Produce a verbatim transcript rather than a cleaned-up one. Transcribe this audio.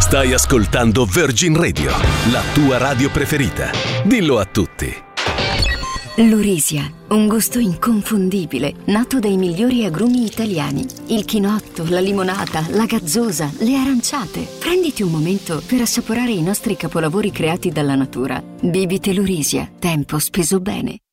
Stai ascoltando Virgin Radio, la tua radio preferita. Dillo a tutti. Lurisia, un gusto inconfondibile, nato dai migliori agrumi italiani. Il chinotto, la limonata, la gazzosa, le aranciate. Prenditi un momento per assaporare i nostri capolavori creati dalla natura. Bibite Lurisia, tempo speso bene.